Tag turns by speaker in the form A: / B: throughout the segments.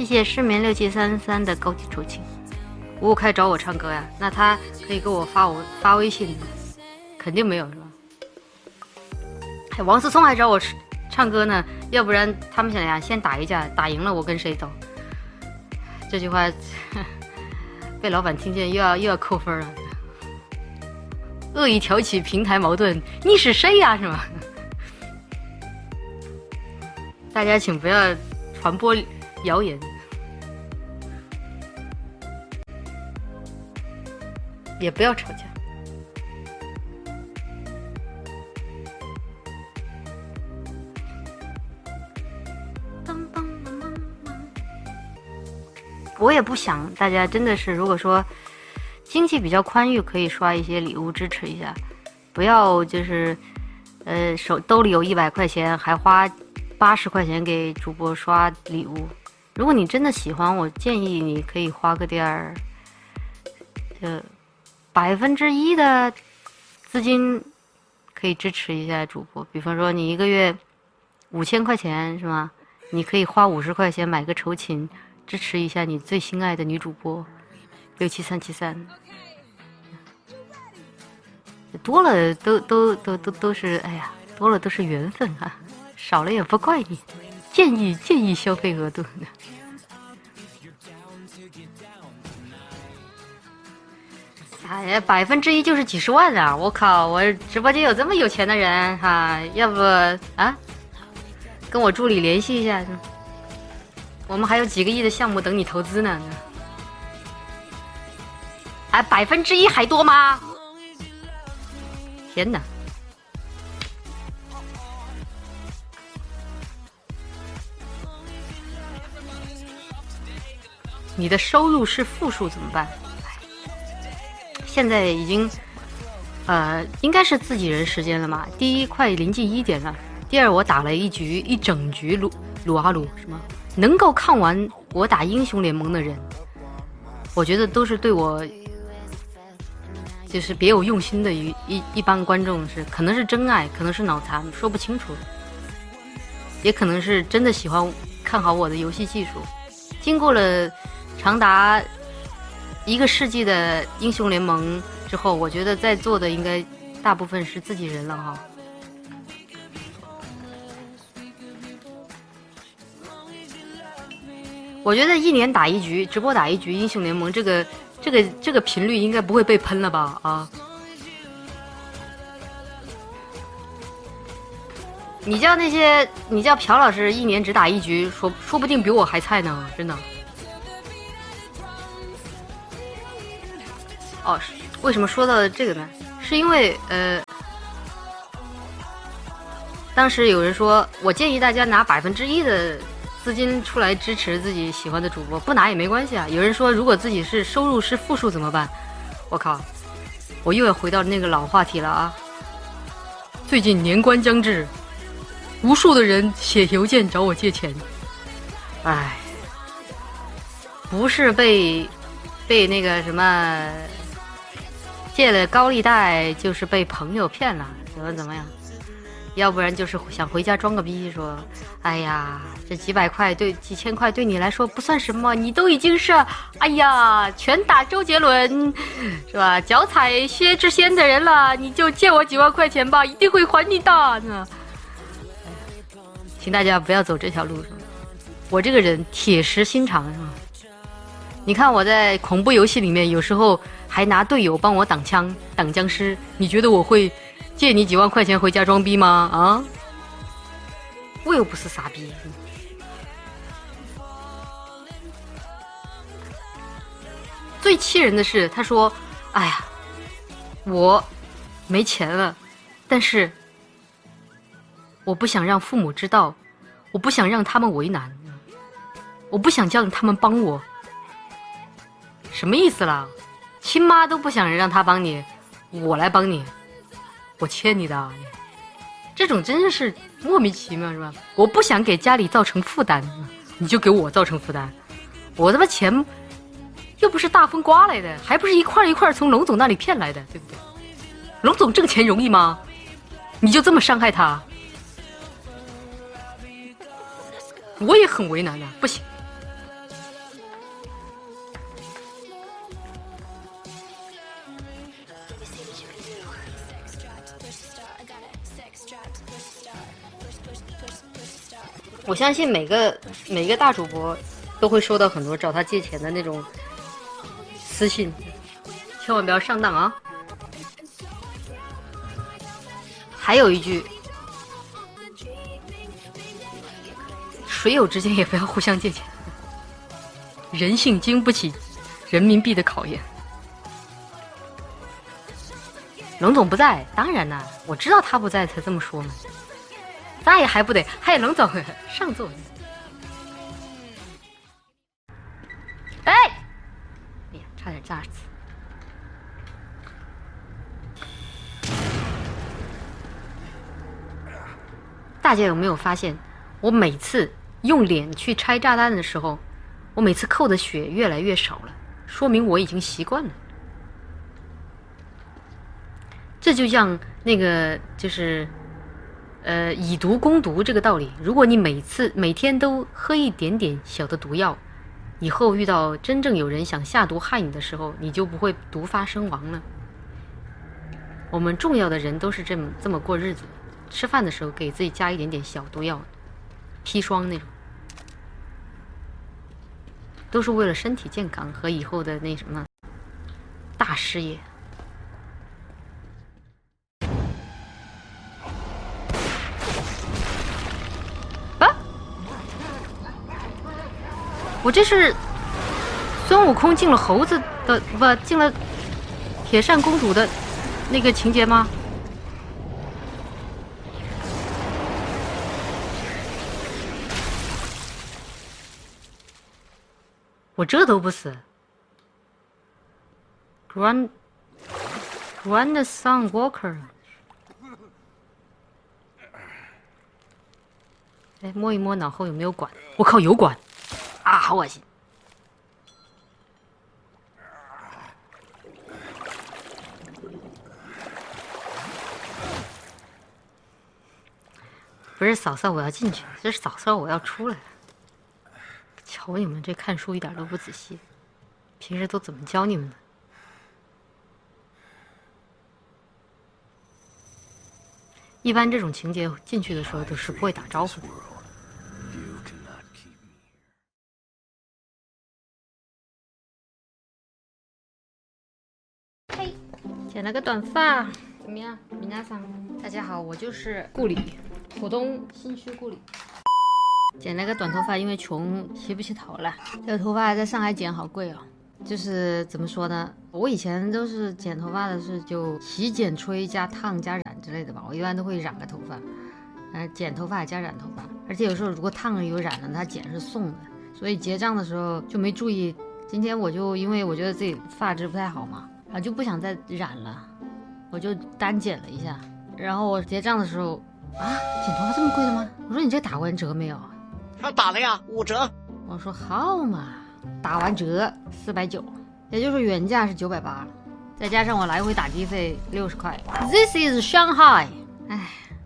A: 谢谢失眠6733的高级酬勤。吴开找我唱歌呀？那他可以给我发微信，肯定没有是吧？王思聪还找我唱歌呢，要不然他们俩先打一架，打赢了我跟谁走？这句话被老板听见又要扣分了。恶意挑起平台矛盾，你是谁呀？是吗？大家请不要传播谣言，也不要吵架。我也不想大家真的是，如果说经济比较宽裕，可以刷一些礼物支持一下，不要就是手兜里有100块钱还花80块钱给主播刷礼物。如果你真的喜欢，我建议你可以花个点儿1%的资金，可以支持一下主播。比方说你一个月5000块钱是吗？你可以花50块钱买个酬勤，支持一下你最心爱的女主播67373。多了都是，哎呀，多了都是缘分啊，少了也不怪你。建议消费额度。哎呀，1%就是几十万啊！我靠，我直播间有这么有钱的人哈，要不啊，跟我助理联系一下，我们还有几个亿的项目等你投资呢。哎，1%还多吗？天哪！你的收入是负数怎么办？现在已经应该是自己人时间了嘛。第一，快临近1点了。第二，我打了一整局撸啊撸，是吗？能够看完我打英雄联盟的人，我觉得都是对我就是别有用心的一帮观众，可能是真爱，可能是脑残，说不清楚，也可能是真的喜欢看好我的游戏技术。经过了长达1个世纪的英雄联盟之后，我觉得在座的应该大部分是自己人了哈。我觉得1年打1局，直播打1局英雄联盟，这个频率应该不会被喷了吧？啊！你叫朴老师1年只打1局，说不定比我还菜呢，真的。哦，为什么说到这个呢？是因为当时有人说我建议大家拿1%的资金出来支持自己喜欢的主播，不拿也没关系啊。有人说如果自己是收入是负数怎么办？我靠，我又要回到那个老话题了啊！最近年关将至，无数的人写邮件找我借钱，哎，不是被那个什么借了高利贷，就是被朋友骗了，怎么样？要不然就是想回家装个逼，说哎呀，这几千块对你来说不算什么，你都已经是哎呀拳打周杰伦是吧，脚踩薛之谦的人了，你就借我几万块钱吧，一定会还你的。请大家不要走这条路上，我这个人铁石心肠是吧？你看我在恐怖游戏里面有时候还拿队友帮我挡枪挡僵尸，你觉得我会借你几万块钱回家装逼吗？啊，我又不是傻逼。最气人的是他说哎呀我没钱了，但是我不想让父母知道，我不想让他们为难，我不想叫他们帮我。什么意思啦？亲妈都不想让他帮你，我来帮你，我欠你的。这种真是莫名其妙是吧？我不想给家里造成负担，你就给我造成负担。我他妈钱又不是大风刮来的，还不是一块一块从龙总那里骗来的，对不对？龙总挣钱容易吗？你就这么伤害他？我也很为难啊，不行。 我相信每个大主播都会收到很多找他借钱的那种私信，千万不要上当啊！还有一句，水友之间也不要互相借钱，人性经不起人民币的考验。冷总不在，当然啦，我知道他不在才这么说嘛。咱也还不得，嗨，冷总上座。哎，哎呀，差点炸死。大家有没有发现，我每次用脸去拆炸弹的时候，我每次扣的血越来越少了，说明我已经习惯了。这就像那个就是以毒攻毒这个道理，如果你每天都喝一点点小的毒药，以后遇到真正有人想下毒害你的时候，你就不会毒发身亡了。我们重要的人都是这么过日子，吃饭的时候给自己加一点点小毒药，砒霜那种，都是为了身体健康和以后的那什么大事业。我这是孙悟空进了猴子的不进了铁扇公主的那个情节吗？我这都不死 ，Grandson Walker。哎，摸一摸脑后有没有管？我靠，有管！啊，好恶心！不是嫂嫂，我要进去；这是嫂嫂，我要出来。瞧你们这看书一点都不仔细，平时都怎么教你们的？一般这种情节进去的时候都是不会打招呼的。嘿，剪了个短发，怎么样？米娜桑，大家好，我就是顾里，浦东新区顾里。剪了个短头发，因为穷，洗不起头了。这个头发在上海剪好贵哦。就是怎么说呢？我以前都是剪头发的是就洗剪吹加烫加染之类的吧，我一般都会染个头发，剪头发加染头发，而且有时候如果烫了有染了，它剪是送的，所以结账的时候就没注意。今天我就因为我觉得自己发质不太好嘛，然后就不想再染了，我就单剪了一下。然后我结账的时候啊，剪头发这么贵的吗？我说你这打完折没有？
B: 他打了呀，5折。
A: 我说好嘛，打完折490，也就是原价是980，再加上我来回打的费60块。This is Shanghai。哎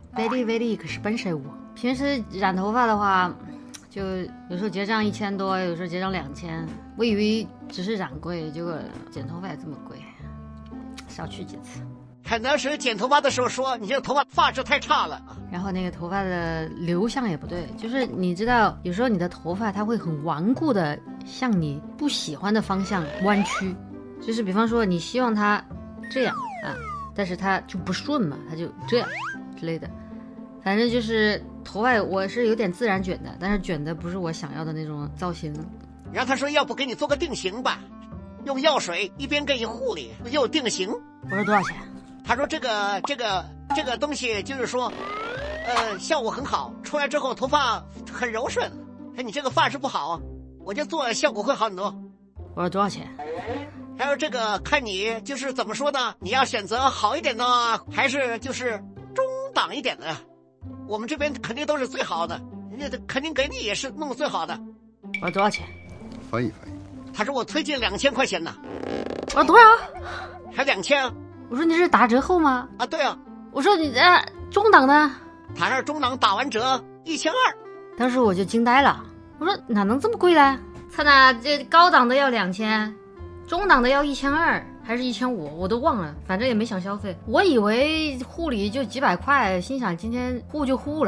A: ，very 可是本事我。平时染头发的话，就有时候结账1000多，有时候结账2000。我以为只是染贵，结果剪头发也这么贵，少去几次。
B: 可能是剪头发的时候说你这个头发发质太差了，
A: 然后那个头发的流向也不对，就是你知道有时候你的头发它会很顽固的向你不喜欢的方向弯曲，就是比方说你希望它这样啊，但是它就不顺嘛，它就这样之类的。反正就是头发我是有点自然卷的，但是卷的不是我想要的那种造型。
B: 然后他说要不给你做个定型吧，用药水一边给你护理又定型。
A: 我说多少钱？
B: 他说这个东西就是说，效果很好，出来之后头发很柔顺。哎，你这个发质不好，我就做效果会好很多。
A: 我说多少钱？
B: 还有这个看你就是怎么说呢？你要选择好一点的，还是就是中档一点的？我们这边肯定都是最好的，人家肯定给你也是弄最好的。
A: 我说多少钱？
C: 翻译。
B: 他说我推荐2000块钱呢。
A: 我说多少？
B: 还2000。
A: 我说你是打折后吗？
B: 啊，对啊。
A: 我说你中档呢？
B: 他是中档打完折1200。
A: 当时我就惊呆了，我说哪能这么贵嘞？他那这高档的要2000，中档的要1200还是1500，我都忘了，反正也没想消费。我以为护理就几百块，心想今天护就护了，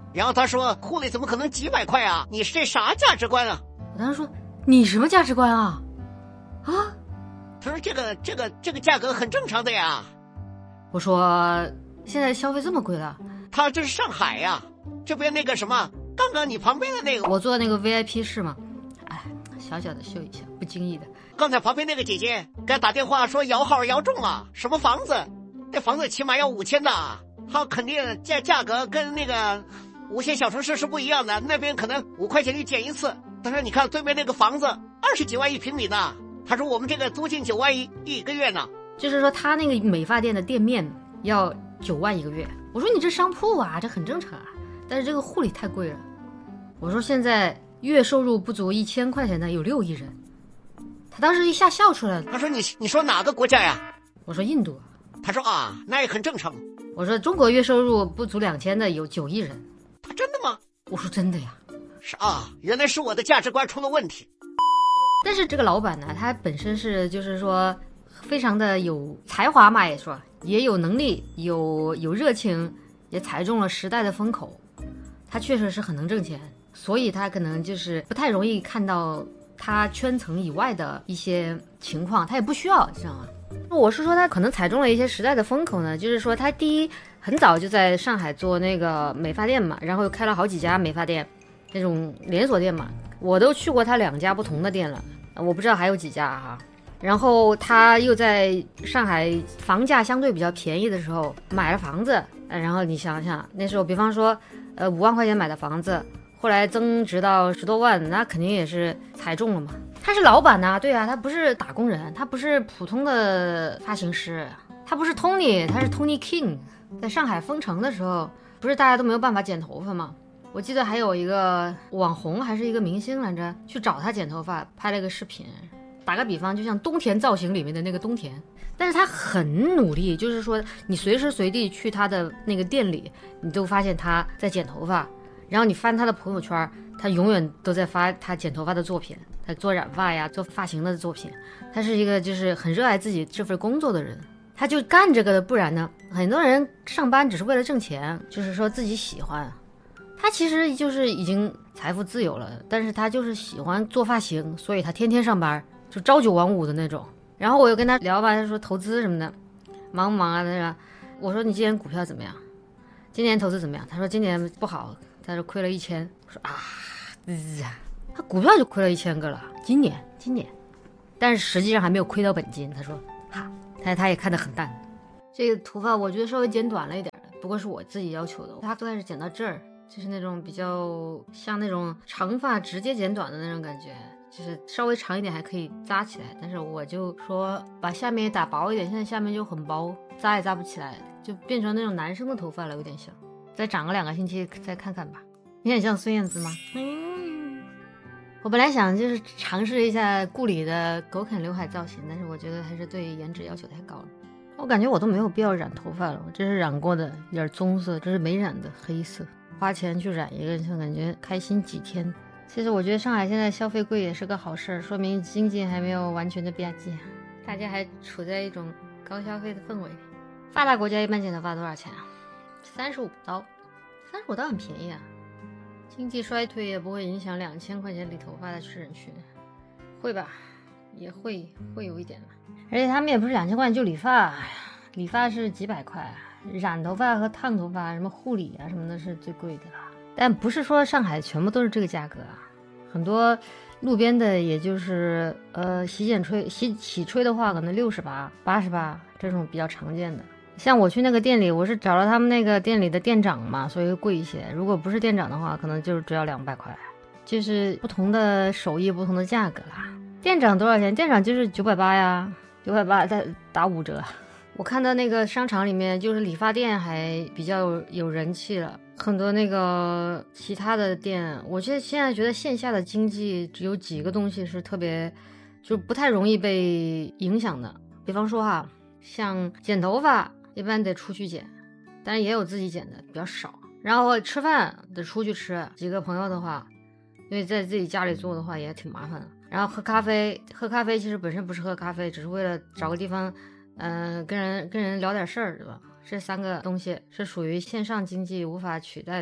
B: 然后他说护理怎么可能几百块啊？你是这啥价值观啊？
A: 我当时说你什么价值观啊？啊？
B: 他说这个价格很正常的呀。
A: 我说现在消费这么贵了？
B: 他这是上海呀，这边那个什么，刚刚你旁边的那个，
A: 我坐那个 VIP 室嘛，哎，小小的秀一下，不经意的。
B: 刚才旁边那个姐姐给他打电话说摇号摇中了，什么房子？那房子起码要5000的，他肯定价格跟那个无线小城市是不一样的，那边可能5块钱就减一次。但是你看对面那个房子20几万1平米呢，他说我们这个租金9万一个月呢。
A: 就是说他那个美发店的店面要9万1个月。我说你这商铺啊，这很正常啊，但是这个护理太贵了。我说现在月收入不足1000块钱的有6亿人。他当时一下笑出来了。
B: 他说你说哪个国家呀？
A: 我说印度。
B: 他说啊，那也很正常。
A: 我说中国月收入不足2000的有9亿人。
B: 他真的吗？
A: 我说真的呀。
B: 是啊，原来是我的价值观出了问题。
A: 但是这个老板呢，他本身是就是说非常的有才华嘛，也说也有能力，有热情，也踩中了时代的风口。他确实是很能挣钱，所以他可能就是不太容易看到他圈层以外的一些情况，他也不需要，知道吗？我是说他可能踩中了一些时代的风口呢，就是说他第一很早就在上海做那个美发店嘛，然后又开了好几家美发店，那种连锁店嘛，我都去过他2家不同的店了，我不知道还有几家哈。然后他又在上海房价相对比较便宜的时候买了房子，然后你想想那时候，比方说5万块钱买的房子，后来增值到10多万，那肯定也是踩中了嘛。他是老板呐，对啊，他不是打工人，他不是普通的发型师，他不是 Tony， 他是 Tony King。在上海封城的时候，不是大家都没有办法剪头发吗？我记得还有一个网红还是一个明星来着，去找他剪头发，拍了一个视频。打个比方，就像冬田造型里面的那个冬田，但是他很努力，就是说你随时随地去他的那个店里，你都发现他在剪头发，然后你翻他的朋友圈，他永远都在发他剪头发的作品，他做染发呀，做发型的作品。他是一个就是很热爱自己这份工作的人，他就干这个的，不然呢，很多人上班只是为了挣钱，就是说自己喜欢。他其实就是已经财富自由了，但是他就是喜欢做发型，所以他天天上班，就朝9晚5的那种。然后我又跟他聊吧，他说投资什么的，忙不忙啊？他说，我说你今年股票怎么样？今年投资怎么样？他说今年不好，他说亏了1000。我说啊，他股票就亏了1000个了，今年，但是实际上还没有亏到本金。他说哈，他也看得很淡。这个头发我觉得稍微剪短了一点的，不过是我自己要求的。他最开始剪到这儿，就是那种比较像那种长发直接剪短的那种感觉。就是稍微长一点还可以扎起来，但是我就说把下面也打薄一点，现在下面就很薄，扎也扎不起来，就变成那种男生的头发了，有点像。再长个2个星期再看看吧。你很像孙燕姿吗？我本来想就是尝试一下顾里的狗啃刘海造型，但是我觉得还是对颜值要求太高了。我感觉我都没有必要染头发了，我这是染过的，有点棕色，这是没染的黑色。花钱去染一个，就感觉开心几天。其实我觉得上海现在消费贵也是个好事，说明经济还没有完全的吧唧，大家还处在一种高消费的氛围里。发达国家一般剪头发多少钱啊？35刀，35刀很便宜啊。经济衰退也不会影响2000块钱理头发的人群，会吧？也会有一点吧。而且他们也不是2000块钱就理发，理发是几百块，染头发和烫头发什么护理啊什么的是最贵的了。但不是说上海全部都是这个价格啊，很多路边的也就是洗吹的话可能68、88这种比较常见的。像我去那个店里，我是找了他们那个店里的店长嘛，所以会贵一些。如果不是店长的话，可能就是只要200块，就是不同的手艺不同的价格啦。店长多少钱？店长就是980呀，980再打5折。我看到那个商场里面就是理发店还比较有人气了，很多那个其他的店，我现在觉得线下的经济只有几个东西是特别就不太容易被影响的。比方说哈，像剪头发一般得出去剪，但是也有自己剪的比较少。然后吃饭得出去吃，几个朋友的话，因为在自己家里做的话也挺麻烦的。然后喝咖啡其实本身不是喝咖啡，只是为了找个地方跟人聊点事儿，对吧？这3个东西是属于线上经济无法取代的。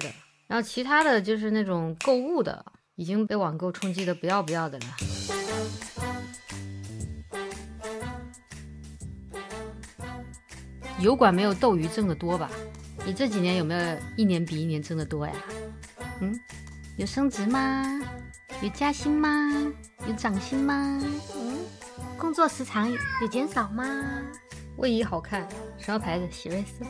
A: 然后其他的就是那种购物的，已经被网购冲击的不要不要的了。油管没有斗鱼挣得多吧？你这几年有没有一年比一年挣得多呀？有升职吗？有加薪吗？有涨薪吗？工作时长有减少吗？卫衣好看，什么牌子？喜瑞斯。